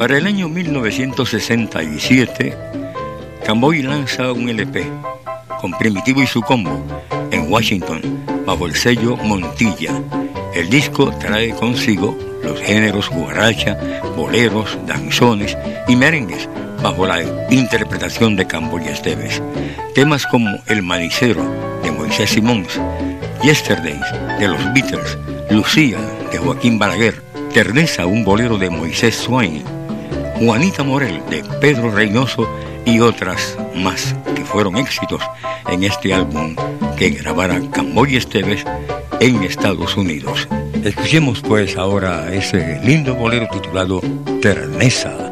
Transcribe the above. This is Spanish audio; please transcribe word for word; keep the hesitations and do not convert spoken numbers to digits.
Para el año mil novecientos sesenta y siete, Camboy lanza un L P con Primitivo y su combo en Washington bajo el sello Montilla. El disco trae consigo los géneros guaracha, boleros, danzones y merengues bajo la interpretación de Camboy Esteves. Temas como El Manicero de Moisés Simons, Yesterdays de los Beatles, Lucía de Joaquín Balaguer, Terneza, un bolero de Moisés Swain, Juanita Morel de Pedro Reynoso y otras más que fueron éxitos en este álbum que grabara Camboy Esteves en Estados Unidos. Escuchemos pues ahora ese lindo bolero titulado Terneza.